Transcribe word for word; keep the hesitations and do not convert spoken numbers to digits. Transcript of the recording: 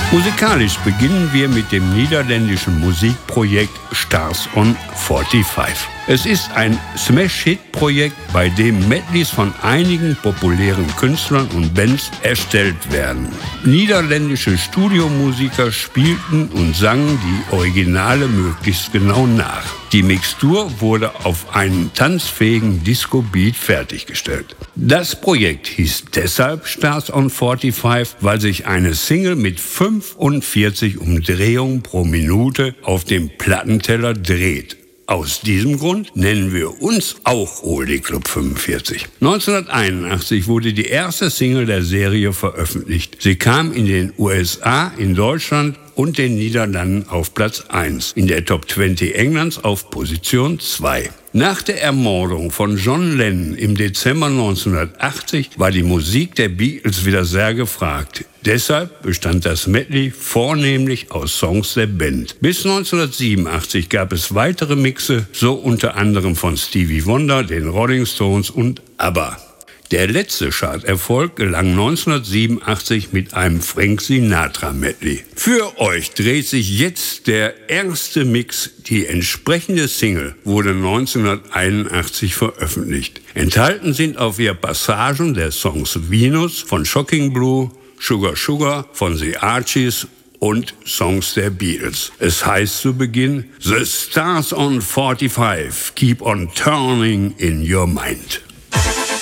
Musikalisch beginnen wir mit dem niederländischen Musikprojekt Stars on forty-five. Es ist ein Smash-Hit-Projekt, bei dem Medleys von einigen populären Künstlern und Bands erstellt werden. Niederländische Studiomusiker spielten und sangen die Originale möglichst genau nach. Die Mixtur wurde auf einen tanzfähigen Disco-Beat fertiggestellt. Das Projekt hieß deshalb Stars on forty-five, weil sich eine Single mit fünfundvierzig Umdrehungen pro Minute auf dem Plattenteller dreht. Aus diesem Grund nennen wir uns auch Oldie Club fünfundvierzig. neunzehnhunderteinundachtzig wurde die erste Single der Serie veröffentlicht. Sie kam in den U S A, in Deutschland und den Niederlanden auf Platz eins, in der Top zwanzig Englands auf Position zwei. Nach der Ermordung von John Lennon im Dezember neunzehnhundertachtzig war die Musik der Beatles wieder sehr gefragt. Deshalb bestand das Medley vornehmlich aus Songs der Band. Bis neunzehnhundertsiebenundachtzig gab es weitere Mixe, so unter anderem von Stevie Wonder, den Rolling Stones und ABBA. Der letzte Charterfolg gelang neunzehnhundertsiebenundachtzig mit einem Frank Sinatra-Medley. Für euch dreht sich jetzt der erste Mix. Die entsprechende Single wurde neunzehnhunderteinundachtzig veröffentlicht. Enthalten sind auf ihr Passagen der Songs Venus von Shocking Blue, Sugar Sugar von The Archies und Songs der Beatles. Es heißt zu Beginn: The Stars on forty-five keep on turning in your mind.